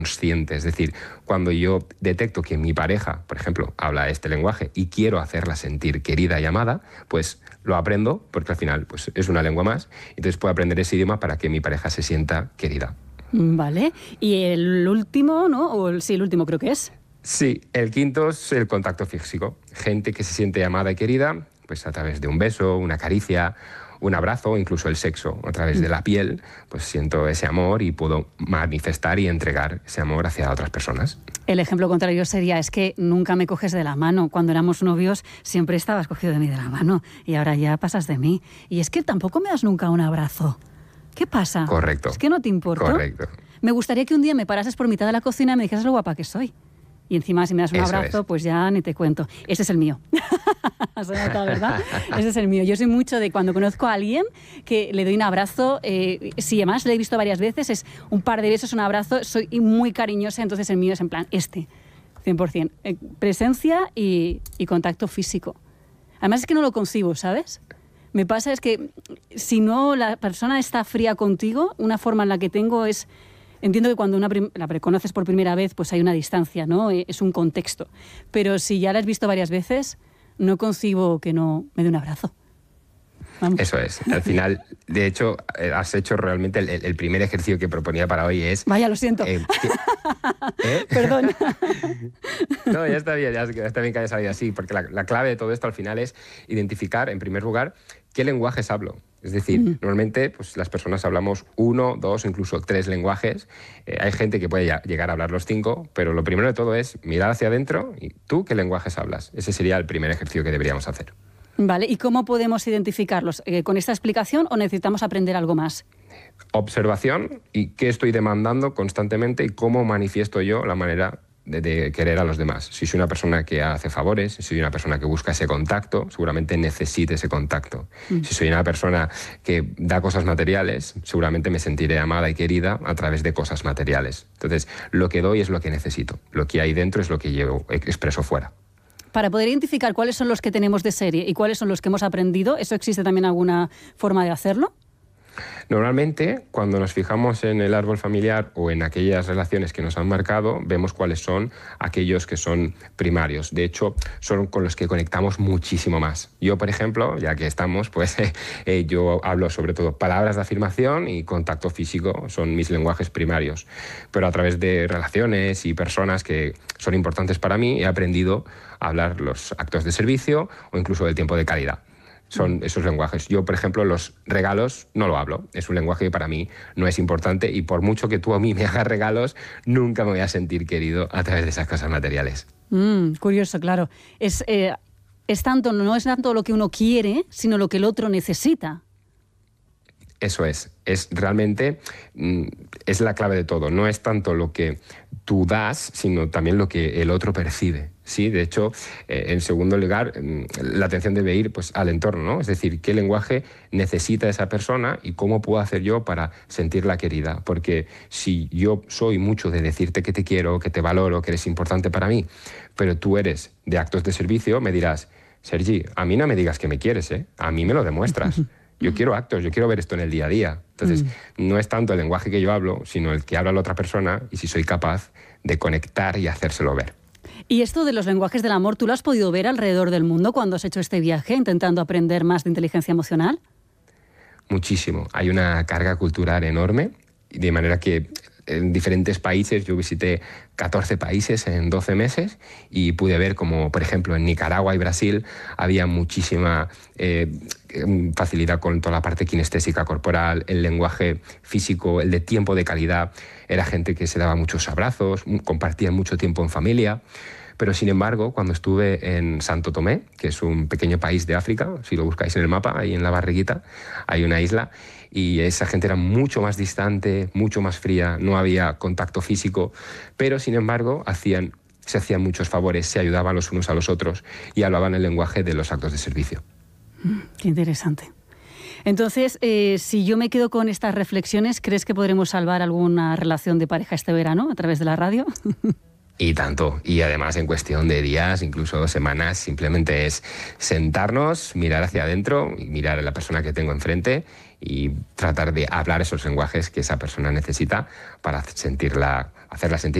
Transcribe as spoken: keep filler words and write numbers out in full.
consciente. Es decir, cuando yo detecto que mi pareja, por ejemplo, habla este lenguaje y quiero hacerla sentir querida y amada, pues lo aprendo, porque al final pues, es una lengua más, entonces puedo aprender ese idioma para que mi pareja se sienta querida. Vale. Y el último, ¿no? O el, sí, el último creo que es. Sí, el quinto es el contacto físico. Gente que se siente amada y querida, pues a través de un beso, una caricia, un abrazo, incluso el sexo. A través de la piel, pues siento ese amor y puedo manifestar y entregar ese amor hacia otras personas. El ejemplo contrario sería, es que nunca me coges de la mano. Cuando éramos novios siempre estabas cogido de mí de la mano y ahora ya pasas de mí. Y es que tampoco me das nunca un abrazo. ¿Qué pasa? Correcto. ¿Es que no te importa? Correcto. Me gustaría que un día me parases por mitad de la cocina y me dijeras lo guapa que soy. Y encima, si me das un Eso abrazo, es. pues ya ni te cuento. Ese es el mío. Se nota, ¿verdad? Ese es el mío. Yo soy mucho de cuando conozco a alguien que le doy un abrazo. Eh, si además le he visto varias veces, es un par de besos, un abrazo. Soy muy cariñosa, entonces el mío es en plan este, cien por ciento. Eh, presencia y, y contacto físico. Además es que no lo concibo, ¿sabes? Me pasa es que si no la persona está fría contigo, una forma en la que tengo es... Entiendo que cuando una prim- la conoces por primera vez, pues hay una distancia, ¿no? Es un contexto. Pero si ya la has visto varias veces, no concibo que no me dé un abrazo. Vamos. Eso es. Al final, de hecho, has hecho realmente el, el primer ejercicio que proponía para hoy es... Vaya, lo siento. Eh, que, ¿eh? Perdón. No, ya está bien, ya está bien que haya salido así, porque la, la clave de todo esto al final es identificar, en primer lugar, qué lenguajes hablo. Es decir, mm. normalmente pues, las personas hablamos uno, dos, incluso tres lenguajes. Eh, hay gente que puede ya, llegar a hablar los cinco, pero lo primero de todo es mirar hacia adentro y tú qué lenguajes hablas. Ese sería el primer ejercicio que deberíamos hacer. Vale, ¿y cómo podemos identificarlos? Eh, ¿Con esta explicación o necesitamos aprender algo más? Observación y qué estoy demandando constantemente y cómo manifiesto yo la manera de, de querer a los demás. Si soy una persona que hace favores, si soy una persona que busca ese contacto, seguramente necesite ese contacto. Mm. Si soy una persona que da cosas materiales, seguramente me sentiré amada y querida a través de cosas materiales. Entonces, lo que doy es lo que necesito. Lo que hay dentro es lo que yo expreso fuera. Para poder identificar cuáles son los que tenemos de serie y cuáles son los que hemos aprendido, ¿eso existe también alguna forma de hacerlo? Normalmente, cuando nos fijamos en el árbol familiar o en aquellas relaciones que nos han marcado, vemos cuáles son aquellos que son primarios. De hecho, son con los que conectamos muchísimo más. Yo, por ejemplo, ya que estamos, pues eh, eh, yo hablo sobre todo palabras de afirmación y contacto físico, son mis lenguajes primarios. Pero a través de relaciones y personas que son importantes para mí, he aprendido a hablar los actos de servicio o incluso el tiempo de calidad. Son esos lenguajes. Yo, por ejemplo, los regalos no lo hablo. Es un lenguaje que para mí no es importante y por mucho que tú a mí me hagas regalos, nunca me voy a sentir querido a través de esas cosas materiales. Mm, curioso, claro. Es, eh, es tanto, no es tanto lo que uno quiere, sino lo que el otro necesita. Eso es. Es realmente, mm, es la clave de todo. No es tanto lo que tú das, sino también lo que el otro percibe. Sí, de hecho, eh, en segundo lugar, la atención debe ir pues, al entorno, ¿no? Es decir, qué lenguaje necesita esa persona y cómo puedo hacer yo para sentirla querida. Porque si yo soy mucho de decirte que te quiero, que te valoro, que eres importante para mí, pero tú eres de actos de servicio, me dirás, Sergi, a mí no me digas que me quieres, ¿eh? A mí me lo demuestras. Yo quiero actos, yo quiero ver esto en el día a día. Entonces, mm. no es tanto el lenguaje que yo hablo, sino el que habla la otra persona y si soy capaz de conectar y hacérselo ver. Y esto de los lenguajes del amor, ¿tú lo has podido ver alrededor del mundo cuando has hecho este viaje intentando aprender más de inteligencia emocional? Muchísimo. Hay una carga cultural enorme, de manera que en diferentes países, yo visité catorce países en doce meses y pude ver como, por ejemplo, en Nicaragua y Brasil había muchísima eh, facilidad con toda la parte kinestésica corporal, el lenguaje físico, el de tiempo de calidad. Era gente que se daba muchos abrazos, compartía mucho tiempo en familia. Pero, sin embargo, cuando estuve en Santo Tomé, que es un pequeño país de África, si lo buscáis en el mapa, ahí en la barriguita, hay una isla, y esa gente era mucho más distante, mucho más fría, no había contacto físico, pero, sin embargo, hacían, se hacían muchos favores, se ayudaban los unos a los otros y hablaban el lenguaje de los actos de servicio. Qué interesante. Entonces, eh, si yo me quedo con estas reflexiones, ¿crees que podremos salvar alguna relación de pareja este verano a través de la radio? Y tanto. Y además en cuestión de días, incluso semanas, simplemente es sentarnos, mirar hacia adentro y mirar a la persona que tengo enfrente y tratar de hablar esos lenguajes que esa persona necesita para sentirla hacerla sentir